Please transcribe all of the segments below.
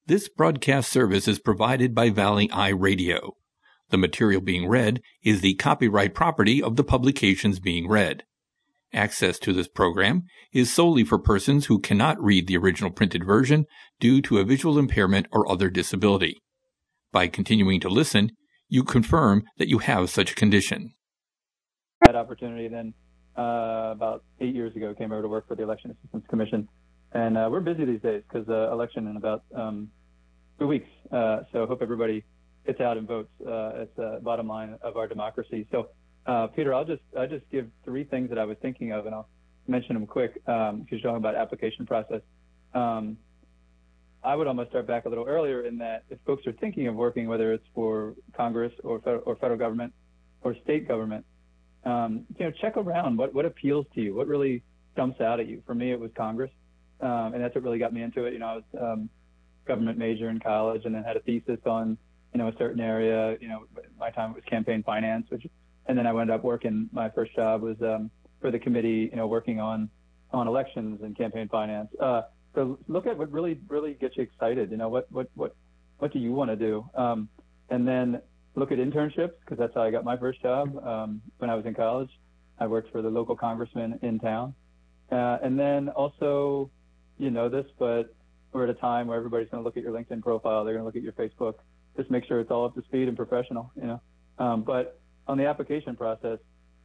This broadcast service is provided by Valley Eye Radio. The material being read is the copyright property of the publications being read. Access to this program is solely for persons who cannot read the original printed version due to a visual impairment or other disability. By continuing to listen, you confirm that you have such a condition. That opportunity then about 8 years ago came over to work for the Election Assistance Commission. And we're busy these days because election in about 2 weeks. So hope everybody gets out and votes. It's the bottom line of our democracy. So Peter, I'll just give three things that I was thinking of, and I'll mention them quick because you're talking about application process. I would almost start back a little earlier in that if folks are thinking of working, whether it's for Congress or federal government or state government, check around what appeals to you, what really jumps out at you. For me, it was Congress, and that's what really got me into it. I was government major in college, and then had a thesis on a certain area. My time it was campaign finance, and then I wound up working. My first job was for the committee, working on elections and campaign finance. So look at what really gets you excited. What do you want to do? And then look at internships, because that's how I got my first job when I was in college. I worked for the local congressman in town. And then also, this, but we're at a time where everybody's going to look at your LinkedIn profile. They're going to look at your Facebook. Just make sure it's all up to speed and professional, But on the application process,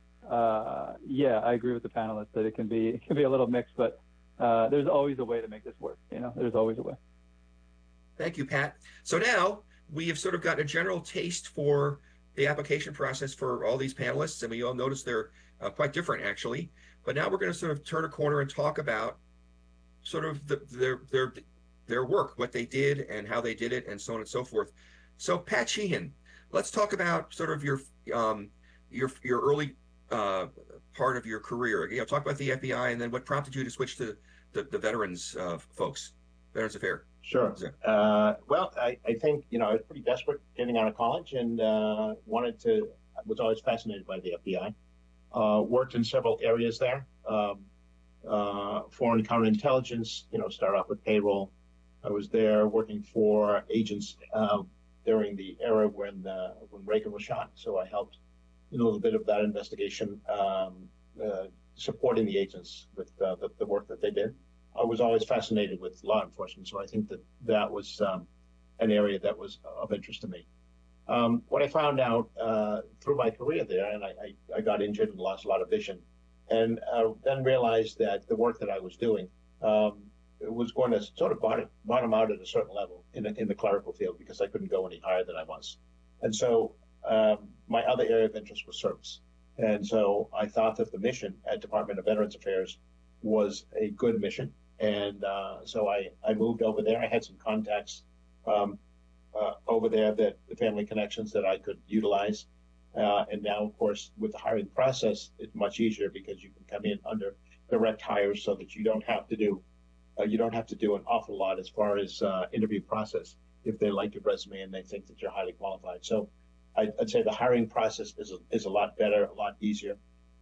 I agree with the panelists that it can be a little mixed, but there's always a way to make this work. There's always a way. Thank you, Pat. So now we have sort of gotten a general taste for the application process for all these panelists, and we all notice they're quite different, actually. But now we're going to sort of turn a corner and talk about sort of their work, what they did and how they did it, and so on and so forth. So Pat Sheehan, let's talk about sort of your early part of your career. Talk about the FBI, and then what prompted you to switch to the veterans folks, Veterans Affairs. Sure. Well, I think, I was pretty desperate getting out of college and was always fascinated by the FBI. Worked in several areas there. Foreign counterintelligence, start off with payroll. I was there working for agents during the era when Reagan was shot. So I helped in a little bit of that investigation, supporting the agents with the work that they did. I was always fascinated with law enforcement, so I think that was an area that was of interest to me. What I found out through my career there, and I got injured and lost a lot of vision, and then realized that the work that I was doing was going to sort of bottom out at a certain level in the clerical field because I couldn't go any higher than I was. And so my other area of interest was service. And so I thought that the mission at Department of Veterans Affairs was a good mission. And so I moved over there. I had some contacts over there, that the family connections that I could utilize. And now, of course, with the hiring process, it's much easier because you can come in under direct hires so that you don't have to do an awful lot as far as interview process if they like your resume and they think that you're highly qualified. So I'd say the hiring process is a lot better, a lot easier.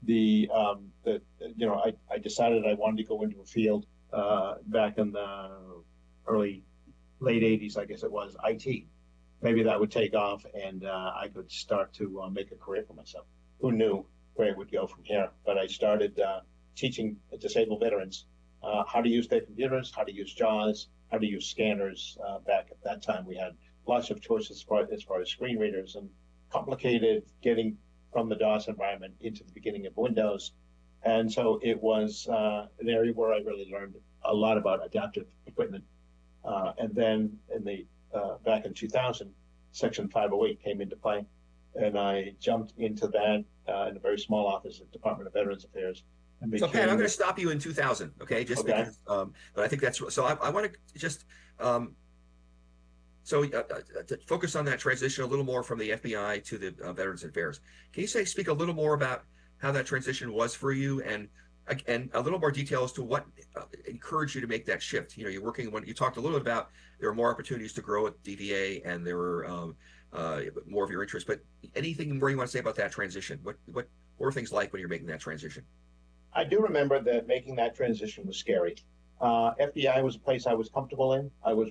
I decided I wanted to go into a field back in the late 80s, I guess it was, IT. Maybe that would take off and I could start to make a career for myself. Who knew where it would go from here? But I started teaching disabled veterans how to use their computers, how to use JAWS, how to use scanners. Back at that time, we had lots of choices as far as screen readers, and complicated getting from the DOS environment into the beginning of Windows. And so it was an area where I really learned a lot about adaptive equipment. And then back in 2000, Section 508 came into play, and I jumped into that in a very small office at Department of Veterans Affairs. So Pat, I'm going to stop you in 2000, okay? Because, but I think that's so. I want to just to focus on that transition a little more from the FBI to the Veterans Affairs. Can you speak a little more about how that transition was for you, and a little more detail as to what encouraged you to make that shift? You're working when you talked a little bit about there were more opportunities to grow at DVA, and there were more of your interest. But anything more you want to say about that transition? What were things like when you're making that transition? I do remember that making that transition was scary. FBI was a place I was comfortable in. I was